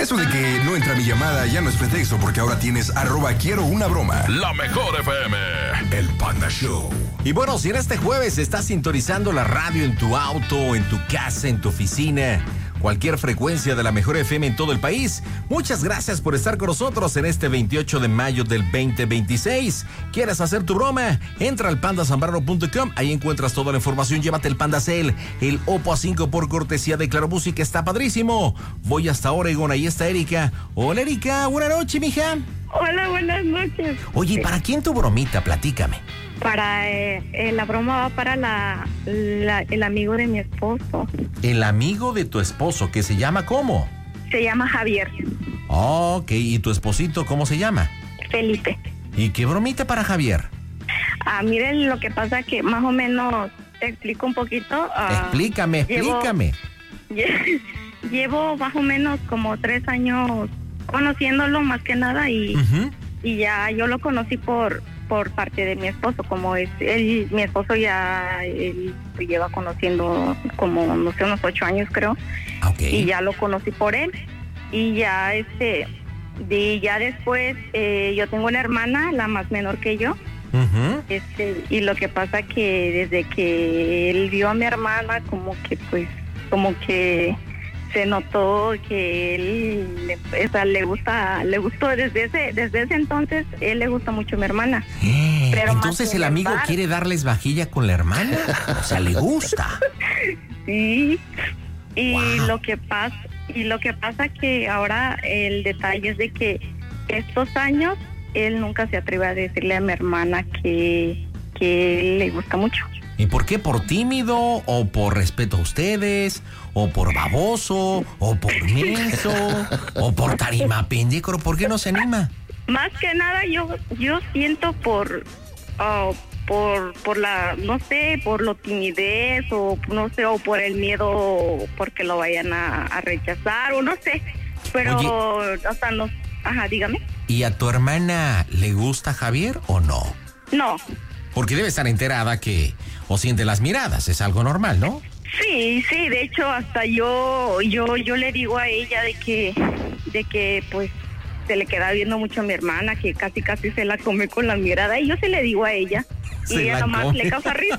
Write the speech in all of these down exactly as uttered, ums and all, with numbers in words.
Eso de que no entra mi llamada ya no es pretexto, porque ahora tienes arroba quiero una broma. La mejor F M. El Panda Show. Y bueno, si en este jueves estás sintonizando la radio en tu auto, en tu casa, en tu oficina, cualquier frecuencia de la mejor F M en todo el país, muchas gracias por estar con nosotros en este veintiocho de mayo del veinte veintiséis. ¿Quieres hacer tu broma? Entra al panda zambrano punto com, ahí encuentras toda la información. Llévate el Panda Cell, el Oppo A cinco por cortesía de Claro Música, está padrísimo. Voy hasta Oregon, ahí está Erika. Hola Erika, buena noche, mija. Hola, buenas noches. Oye, ¿para quién tu bromita? Platícame. Para, eh, eh, la broma va para la, la, el amigo de mi esposo. El amigo de tu esposo, que se llama ¿cómo? Se llama Javier. Oh, ok, ¿y tu esposito cómo se llama? Felipe. ¿Y qué bromita para Javier? Ah, miren, lo que pasa que más o menos te explico un poquito. Ah, explícame, llevo, explícame. Llevo más o menos como tres años conociéndolo más que nada y, uh-huh. y ya yo lo conocí por por parte de mi esposo, como es él, mi esposo ya él lo lleva conociendo como no sé unos ocho años creo, okay. Y ya lo conocí por él y ya este de ya después eh, yo tengo una hermana, la más menor que yo. Uh-huh. Este y lo que pasa que desde que él vio a mi hermana como que pues como que se notó que él le, o sea, le gusta, le gustó desde ese, desde ese entonces, él le gusta mucho a mi hermana. Eh, Pero entonces el amigo bar, quiere darles vajilla con la hermana, o sea, le gusta. Sí, y wow. lo que pasa, y lo que pasa que ahora el detalle es de que estos años él nunca se atreve a decirle a mi hermana que, que él le gusta mucho. ¿Y por qué? ¿Por tímido? ¿O por respeto a ustedes? ¿O por baboso? ¿O por menso? ¿O por tarima pendícoro? ¿Por qué no se anima? Más que nada yo yo siento por uh, por por la no sé, por lo timidez o no sé, o por el miedo porque lo vayan a, a rechazar o no sé. Pero Oye, hasta no, ajá, dígame. ¿Y a tu hermana le gusta Javier o no? No. Porque debe estar enterada que o siente las miradas, es algo normal, ¿no? Sí, sí, de hecho hasta yo yo yo le digo a ella de que de que pues se le queda viendo mucho a mi hermana, que casi casi se la come con la mirada y yo se le digo a ella y ella nomás come. Le causa risa.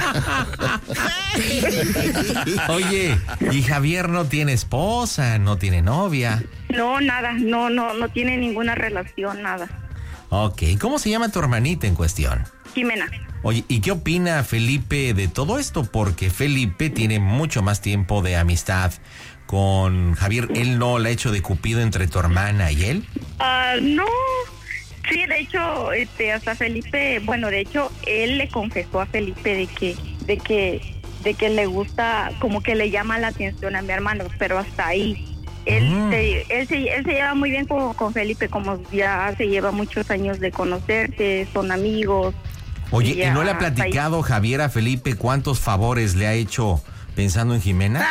Oye, ¿y Javier no tiene esposa, no tiene novia? No, nada, no no no tiene ninguna relación, nada. Ok, ¿cómo se llama tu hermanita en cuestión? Jimena. Oye, ¿y qué opina Felipe de todo esto? Porque Felipe tiene mucho más tiempo de amistad con Javier. ¿Él no le ha hecho de cupido entre tu hermana y él? Uh, no, sí, de hecho, este, hasta Felipe, bueno, de hecho, él le confesó a Felipe de que, de que, de que le gusta, como que le llama la atención a mi hermano, pero hasta ahí. Él, mm. se, él, se, él se lleva muy bien con, con Felipe, como ya se lleva muchos años de conocerse, son amigos. Oye, ¿y no le ha platicado Javier a Felipe cuántos favores le ha hecho pensando en Jimena?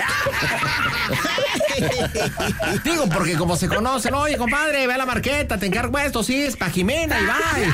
Digo, porque como se conocen, oye, compadre, ve a la marqueta, te encargo esto, sí, es para Jimena y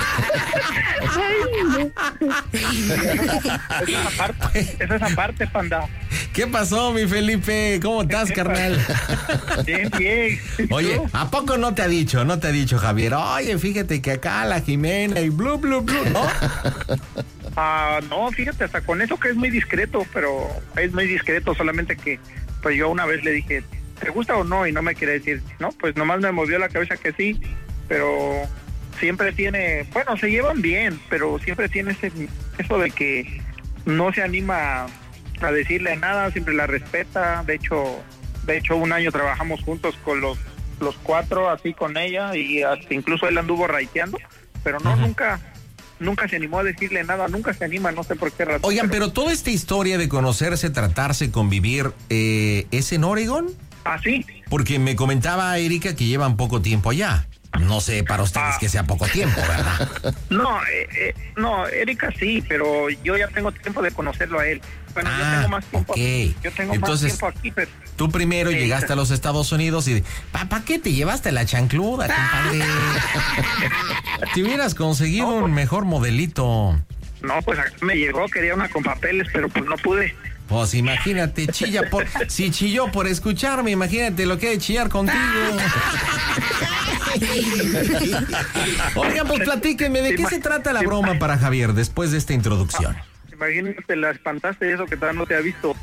bye. Esa es aparte, esa es aparte, panda. ¿Qué pasó, mi Felipe? ¿Cómo estás, carnal? Bien, bien. Oye, ¿a poco no te ha dicho, no te ha dicho Javier? Oye, fíjate que acá la Jimena y blu, blu, blu, ¿no? Ah, no, fíjate, hasta con eso que es muy discreto, pero es muy discreto, solamente que pues yo una vez le dije, ¿te gusta o no? Y no me quiere decir, no, pues nomás me movió la cabeza que sí, pero siempre tiene, bueno, se llevan bien, pero siempre tiene ese, eso de que no se anima a decirle nada, siempre la respeta. De hecho, de hecho un año trabajamos juntos con los los cuatro, así con ella, y hasta incluso él anduvo raiteando, pero no, uh-huh. nunca nunca se animó a decirle nada, nunca se anima, no sé por qué razón. Oigan, pero, pero toda esta historia de conocerse, tratarse, convivir, eh, ¿es en Oregon? Ah, sí. Porque me comentaba Erika que llevan poco tiempo allá. No sé para ustedes ah. que sea poco tiempo, ¿verdad? No, eh, eh, no, Erika sí, pero yo ya tengo tiempo de conocerlo a él. Bueno, ah, yo tengo más tiempo okay. aquí. Yo tengo Entonces, más tiempo aquí, pero... Tú primero sí. llegaste a los Estados Unidos y... ¿Para qué te llevaste la chancluda, compadre? Te hubieras conseguido no, pues, un mejor modelito. No, pues acá me llegó, quería una con papeles, pero pues no pude. Pues imagínate, chilla por... Si chilló por escucharme, imagínate lo que hay de chillar contigo. Oigan, pues platíquenme, ¿de qué se trata la broma para Javier después de esta introducción? Imagínate, la espantaste eso que todavía no te ha visto.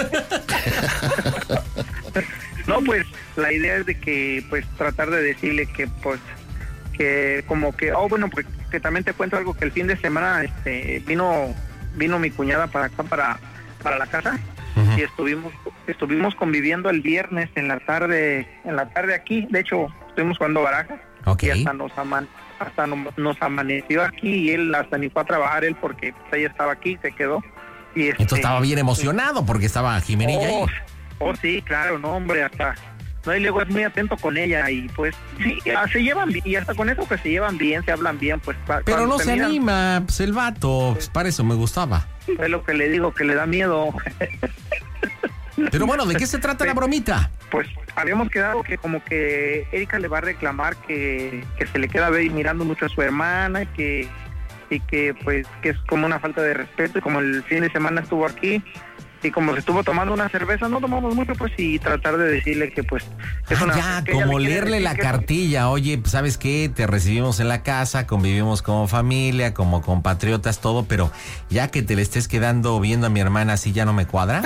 No, pues la idea es de que pues tratar de decirle que pues que como que oh bueno pues que también te cuento algo, que el fin de semana este vino vino mi cuñada para acá para para la casa. Uh-huh. Y estuvimos estuvimos conviviendo el viernes en la tarde en la tarde aquí. De hecho estuvimos jugando barajas. Okay. Y hasta nos aman hasta no, nos amaneció aquí y él hasta ni fue a trabajar él porque pues, ella estaba aquí y se quedó. Y este, entonces estaba bien emocionado porque estaba Jimenilla oh, ahí. Oh, sí, claro, no, hombre, hasta... No, y luego es muy atento con ella y pues sí, se llevan bien, y hasta con eso que se llevan bien, se hablan bien, pues... Pero no se miran, anima, pues el vato, pues para eso me gustaba. Es lo que le digo, que le da miedo. Pero bueno, ¿de qué se trata sí, la bromita? Pues habíamos quedado que como que Erika le va a reclamar que, que se le queda mirando mucho a su hermana y que... y que pues que es como una falta de respeto, y como el fin de semana estuvo aquí y como se estuvo tomando una cerveza, no tomamos mucho, pues, y tratar de decirle que pues es ah, una, ya, que como le leerle la cartilla, oye, pues, ¿sabes qué? Te recibimos en la casa, convivimos como familia, como compatriotas, todo, pero ya que te le estés quedando viendo a mi hermana así, ¿ya no me cuadra?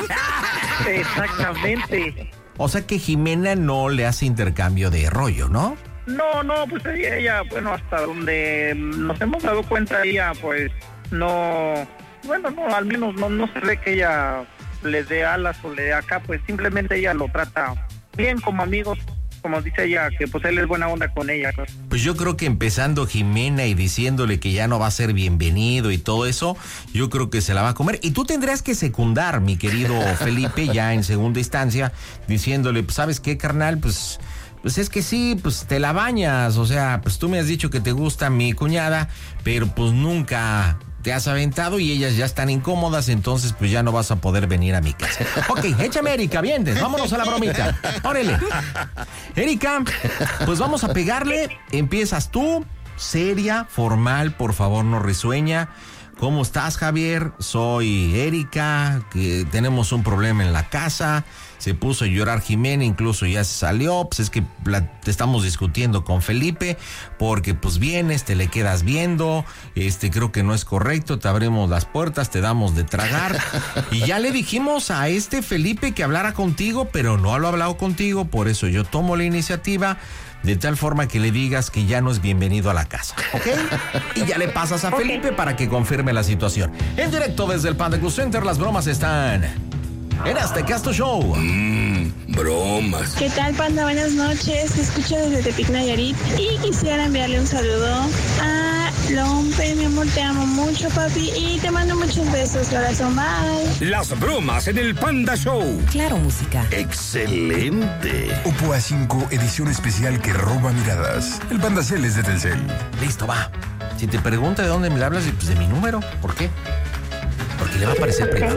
Exactamente. O sea que Jimena no le hace intercambio de rollo, ¿no? No, no, pues ella, ella, bueno, hasta donde nos hemos dado cuenta, ella, pues, no, bueno, no, al menos no, no se ve que ella le dé alas o le dé acá, pues simplemente ella lo trata bien como amigos, como dice ella, que pues él es buena onda con ella. Pues, pues yo creo que empezando Jimena y diciéndole que ya no va a ser bienvenido y todo eso, yo creo que se la va a comer. Y tú tendrías que secundar, mi querido Felipe, ya en segunda instancia, diciéndole, pues, ¿sabes qué, carnal? Pues... Pues es que sí, pues te la bañas, o sea, pues tú me has dicho que te gusta mi cuñada, pero pues nunca te has aventado y ellas ya están incómodas, entonces pues ya no vas a poder venir a mi casa. Ok, échame Erika, vienes, vámonos a la bromita. Órale. Erika, pues vamos a pegarle, empiezas tú, seria, formal, por favor no risueña. ¿Cómo estás, Javier? Soy Erika, que tenemos un problema en la casa. Se puso a llorar Jimena, incluso ya se salió. Pues es que la, te estamos discutiendo con Felipe, porque pues vienes, te le quedas viendo. Este, creo que no es correcto. Te abrimos las puertas, te damos de tragar. Y ya le dijimos a este Felipe que hablara contigo, pero no lo ha hablado contigo. Por eso yo tomo la iniciativa. De tal forma que le digas que ya no es bienvenido a la casa, ¿ok? Y ya le pasas a okay. Felipe para que confirme la situación. En directo desde el Panda Cool Center, las bromas están en Azteca Show. Mmm, bromas. ¿Qué tal, Panda? Buenas noches. Te escucho desde Tepic, Nayarit. Y quisiera enviarle un saludo a Lompe, mi amor. Te amo mucho, papi. Y te mando muchos besos, corazón. Bye. Las bromas en el Panda Show. Claro, música. Excelente. Oppo A cinco, edición especial que roba miradas. El Panda Cel es de Telcel. Listo, va. Si te pregunta de dónde me hablas, pues de mi número. ¿Por qué? Porque le va a aparecer privado.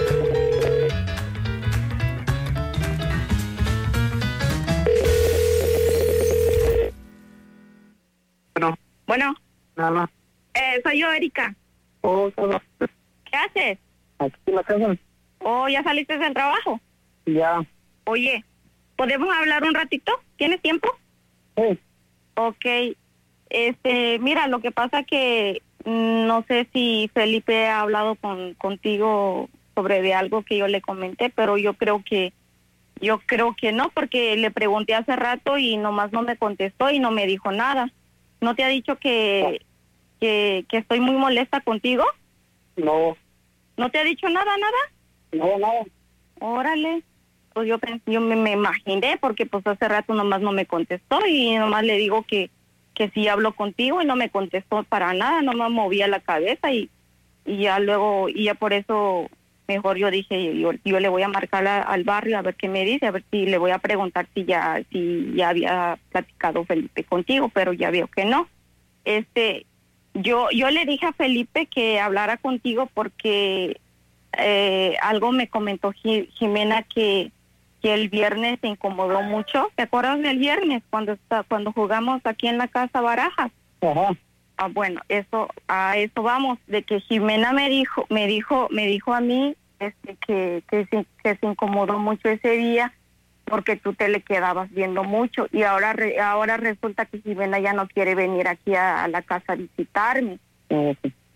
Bueno. Bueno. Nada. Eh, soy yo, Erika. Oh, todo. ¿Qué haces? Aquí en la casa. Oh, ¿ya saliste del trabajo? Ya. Oye, ¿podemos hablar un ratito? ¿Tienes tiempo? Sí. Ok. Este, mira, lo que pasa que mm, no sé si Felipe ha hablado con contigo sobre de algo que yo le comenté, pero yo creo que yo creo que no, porque le pregunté hace rato y nomás no me contestó y no me dijo nada. ¿No te ha dicho que, que, que estoy muy molesta contigo? No. ¿No te ha dicho nada, nada? No, no. Órale. Pues yo pensé, yo me, me imaginé, porque pues hace rato nomás no me contestó y nomás le digo que, que sí habló contigo y no me contestó para nada, nomás movía la cabeza y, y ya luego, y ya por eso mejor yo dije, yo, yo le voy a marcar a, al barrio a ver qué me dice, a ver si le voy a preguntar si ya si ya había platicado Felipe contigo, pero ya veo que no. Este, yo yo le dije a Felipe que hablara contigo porque eh, algo me comentó Jimena que que el viernes se incomodó mucho. ¿Te acuerdas del viernes cuando está cuando jugamos aquí en la casa barajas? Ajá. Ah, bueno, eso a eso vamos, de que Jimena me dijo me dijo me dijo a mí este, que, que, se, que se incomodó mucho ese día porque tú te le quedabas viendo mucho y ahora re, ahora resulta que Jimena ya no quiere venir aquí a, a la casa a visitarme. Uh-huh.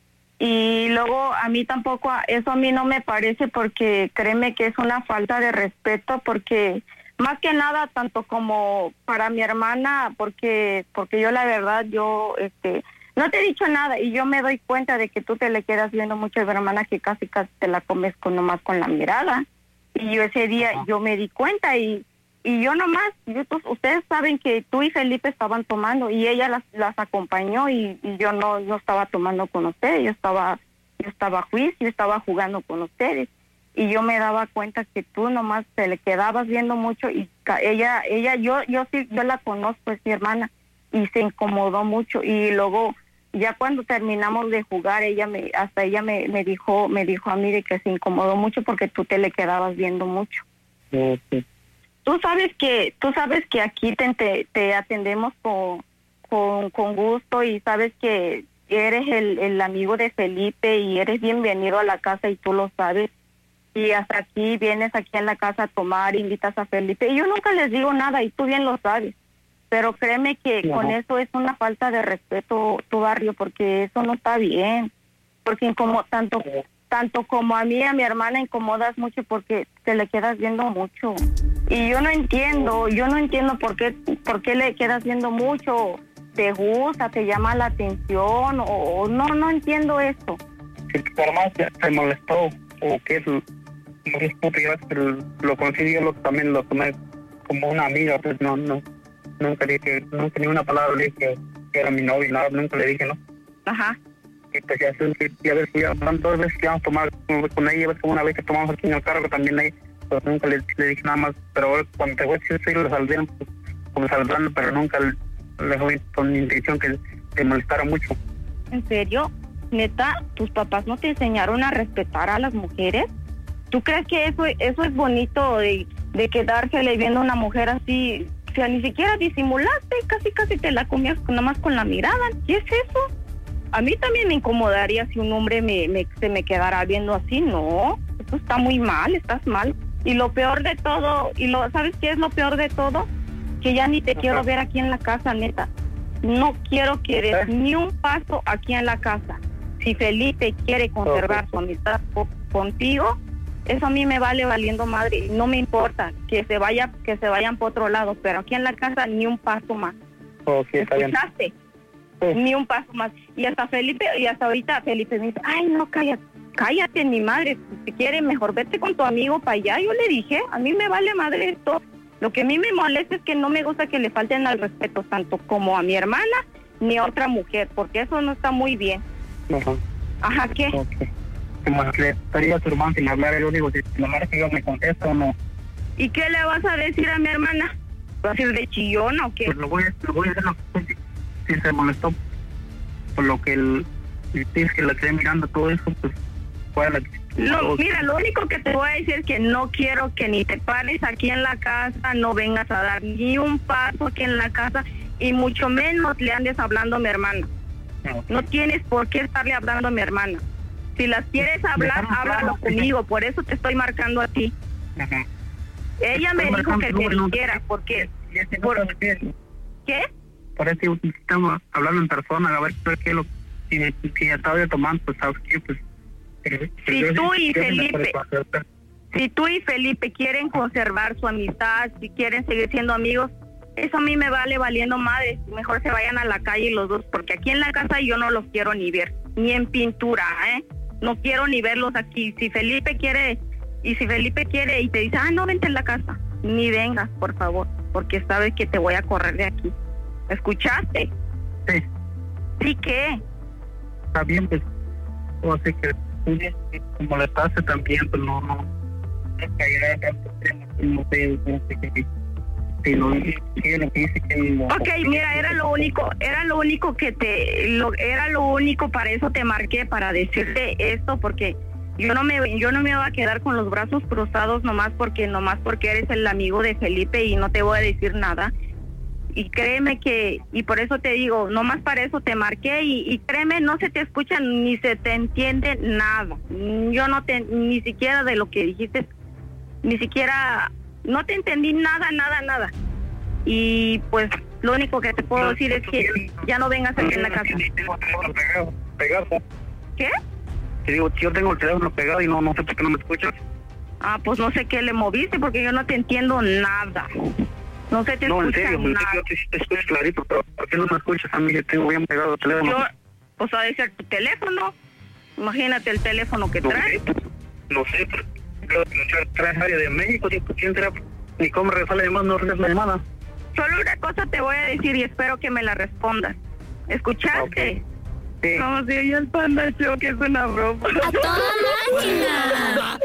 Y luego a mí tampoco, eso a mí no me parece porque créeme que es una falta de respeto porque más que nada tanto como para mi hermana porque porque yo la verdad yo este no te he dicho nada y yo me doy cuenta de que tú te le quedas viendo mucho a mi hermana que casi casi te la comes con nomás con la mirada y yo ese día uh-huh. yo me di cuenta y y yo nomás yo, pues, ustedes saben que tú y Felipe estaban tomando y ella las las acompañó y, y yo no no estaba tomando con ustedes, yo estaba yo estaba a juicio, estaba jugando con ustedes y yo me daba cuenta que tú nomás te le quedabas viendo mucho y ella ella yo yo sí yo la conozco, es mi hermana y se incomodó mucho y luego ya cuando terminamos de jugar ella me hasta ella me, me dijo me dijo a mí de que se incomodó mucho porque tú te le quedabas viendo mucho. Okay. Tú sabes que tú sabes que aquí te, te, te atendemos con, con con gusto y sabes que eres el, el amigo de Felipe y eres bienvenido a la casa y tú lo sabes. Y hasta aquí vienes aquí en la casa a tomar, invitas a Felipe. Y yo nunca les digo nada y tú bien lo sabes. Pero créeme que no. Con eso es una falta de respeto tu barrio porque eso no está bien. Porque como tanto tanto como a mí y a mi hermana incomodas mucho porque te le quedas viendo mucho. Y yo no entiendo, yo no entiendo por qué, por qué le quedas viendo mucho. ¿Te gusta, te llama la atención o, o no, no entiendo esto? Si tu hermana se, se molestó o qué es, no es pero lo conocí yo lo, también lo tomé como una amiga, pues no, no, nunca dije, nunca ni una palabra le dije que era mi novio, nada, nunca le dije, ¿no? Ajá. Y pues ya, ya ves, ya van dos veces que vamos a tomar con ella, ves como una vez que tomamos aquí en el carro también ahí, pues nunca le, le dije nada más, pero cuando te voy a decir sí lo saldrían, pues como saldrán, pero nunca le, le fue con intención que te molestara mucho. ¿En serio? Neta, ¿tus papás no te enseñaron a respetar a las mujeres? ¿Tú crees que eso eso es bonito de, de quedársele viendo a una mujer así? O sea, ni siquiera disimulaste, casi casi te la comías nada más con la mirada. ¿Qué es eso? A mí también me incomodaría si un hombre me, me se me quedara viendo así. No, eso está muy mal, estás mal. Y lo peor de todo, y lo ¿sabes qué es lo peor de todo? Que ya ni te Ajá. quiero ver aquí en la casa, neta. No quiero que des ¿Eh? ni un paso aquí en la casa. Si Felipe quiere conservar okay. su amistad po- contigo, eso a mí me vale valiendo madre. No me importa que se vaya, que se vayan por otro lado, pero aquí en la casa ni un paso más. Okay, ¿escuchaste? Sí. Ni un paso más. Y hasta Felipe, y hasta ahorita Felipe me dice, ay no, cállate, cállate mi madre, si quieres mejor vete con tu amigo para allá. Yo le dije, a mí me vale madre esto. Lo que a mí me molesta es que no me gusta que le falten al respeto tanto como a mi hermana ni a otra mujer, porque eso no está muy bien. Ajá. Ajá, ¿qué? Okay. Como le estaría a tu hermano sin hablar, yo digo, si la madre que yo me contesto o no. ¿Y qué le vas a decir a mi hermana? ¿Vas a ir de chillona o qué? Pues lo voy, lo voy a hacer, pues, si se molestó por lo que el, el tío que la quedé mirando, todo eso, pues fue a la... No, mira, lo único que te voy a decir es que no quiero que ni te pares aquí en la casa, no vengas a dar ni un paso aquí en la casa y mucho menos le andes hablando a mi hermana. No, no tienes por qué estarle hablando a mi hermana. Si las quieres hablar, háblalo conmigo, por eso te estoy marcando a ti. Ajá. Ella me dijo que te dijera, porque... Por, ¿qué? Por eso estamos hablando en persona, a ver qué es lo si, si estaba tomando, pues sabes qué, pues... Si tú y Felipe, si tú y Felipe quieren conservar su amistad, si quieren seguir siendo amigos, eso a mí me vale valiendo madre. Mejor se vayan a la calle los dos, porque aquí en la casa yo no los quiero ni ver, ni en pintura, ¿eh? No quiero ni verlos aquí. Si Felipe quiere, y si Felipe quiere y te dice, ah, no, vente en la casa, ni vengas, por favor, porque sabes que te voy a correr de aquí. ¿Escuchaste? Sí. ¿Sí qué? Está bien, pues, o sea que molestarse también, pues no, no, no caerá tanto tema, no sé, no sé qué, si no, si lo que dice que no. Ok, mira, era lo único, era lo único que te, lo, era lo único, para eso te marqué, para decirte esto, porque yo no me, yo no me voy a quedar con los brazos cruzados nomás porque, nomás porque eres el amigo de Felipe y no te voy a decir nada. y créeme que, y por eso te digo, nomás para eso te marqué y, y créeme, no se te escucha ni se te entiende nada. Yo no te, ni siquiera de lo que dijiste, ni siquiera, no te entendí nada, nada, nada. Y pues lo único que te puedo decir es que ya no vengas aquí en la casa. Pegado, pegado. ¿Qué? Te digo, yo tengo el teléfono pegado y no, no sé por qué no me escuchas. Ah, pues no sé qué le moviste porque yo no te entiendo nada. No se te No, en escucha serio, nada. yo te, te escucho clarito, pero ¿por qué no me escuchas a mí? Yo tengo bien pegado el teléfono. Yo, pues ha de ser tu teléfono. Imagínate el teléfono que No traes. sé, no sé, pero traes área de México, ¿quién será? Ni cómo regresar la llamada, no regresa la llamada. Solo una cosa te voy a decir y espero que me la respondas. ¿Escuchaste? Okay. Sí. ¿Cómo se oye el Panda Show? Que es una broma. ¡A toda máquina!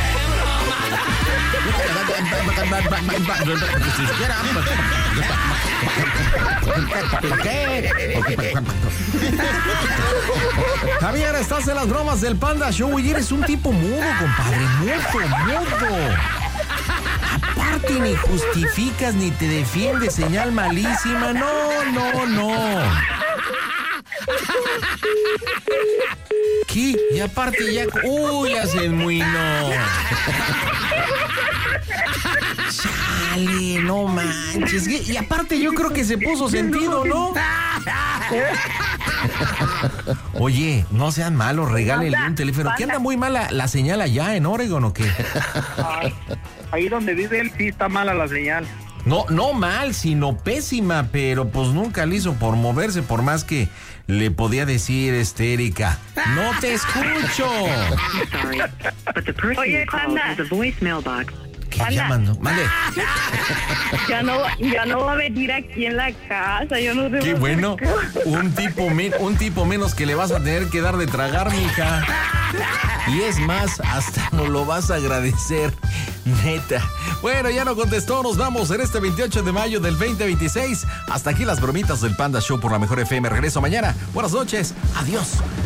Javier, estás en las bromas del Panda Show y eres un tipo mudo, compadre. Mudo, mudo. Aparte ni justificas ni te defiendes, señal malísima. No, no, no. ¿Qué? Y aparte ya... Uy, ya se enmuinó. Chale, no manches. Y aparte yo creo que se puso sentido, ¿no? Oye, no sean malos, regálenle un teléfono. ¿Qué anda muy mala la señal allá en Oregon o qué? Ay, ahí donde vive él sí está mala la señal. No, no mal, sino pésima, pero pues nunca le hizo por moverse, por más que le podía decir, este, Erika, no te escucho. Oye, Panda. ¿Qué Panda. llamando? Mande. Ya no, ya no va a venir aquí en la casa. Yo no sé. Qué por bueno. qué. Un tipo, men- un tipo menos que le vas a tener que dar de tragar, mija. Y es más, hasta nos lo vas a agradecer, neta. Bueno, ya no contestó, nos vamos en este veintiocho de mayo del veinte veintiséis. Hasta aquí las bromitas del Panda Show por la Mejor F M. Regreso mañana. Buenas noches, adiós.